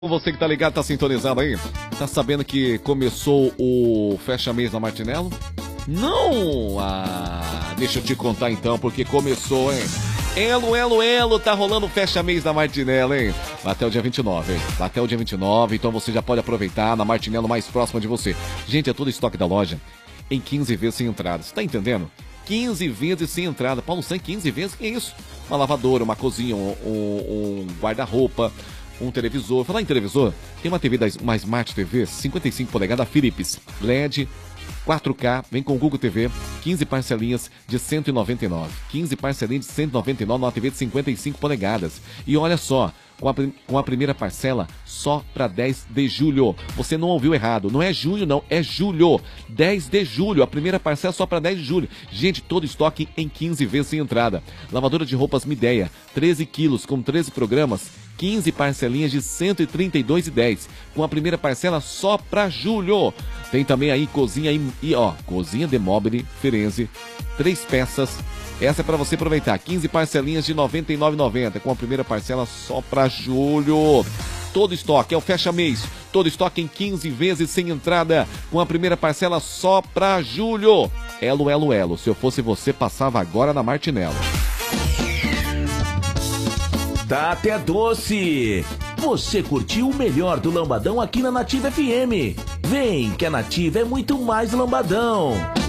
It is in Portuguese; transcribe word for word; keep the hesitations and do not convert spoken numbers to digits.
Você que tá ligado, tá sintonizado aí, tá sabendo que começou o Fecha Mês na Martinello? Não! Ah, deixa eu te contar então, porque começou, hein? Elo, elo, elo, tá rolando o Fecha Mês da Martinello, hein? Vai até o dia vinte e nove, hein? Vai até o dia vinte e nove, então você já pode aproveitar na Martinello mais próxima de você. Gente, é todo estoque da loja em quinze vezes sem entrada, você tá entendendo? quinze vezes sem entrada. Paulo Santos, quinze vezes, que é isso? Uma lavadora, uma cozinha, um, um, um guarda-roupa, um televisor. Falar em televisor, tem uma T V, da, uma Smart T V, cinquenta e cinco polegadas Philips, L E D, quatro K, vem com Google T V, quinze parcelinhas de cento e noventa e nove. quinze parcelinhas de cento e noventa e nove numa T V de cinquenta e cinco polegadas. E olha só, com a, com a primeira parcela só para dez de julho. Você não ouviu errado, não é junho não, é julho. dez de julho, a primeira parcela só para dez de julho. Gente, todo estoque em quinze vezes sem entrada. Lavadora de roupas Midea, treze quilos com treze programas, quinze parcelinhas de cento e trinta e dois reais e dez centavos, com a primeira parcela só para julho. Tem também aí cozinha e, e ó, cozinha de mobile Firenze, três peças. Essa é para você aproveitar, quinze parcelinhas de noventa e nove reais e noventa centavos, com a primeira parcela só para julho. Todo estoque, é o fecha mês, todo estoque em quinze vezes sem entrada, com a primeira parcela só para julho. Elo, elo, elo, se eu fosse você, passava agora na Martinello. Tá até doce! Você curtiu o melhor do Lambadão aqui na Nativa F M. Vem, que a Nativa é muito mais Lambadão.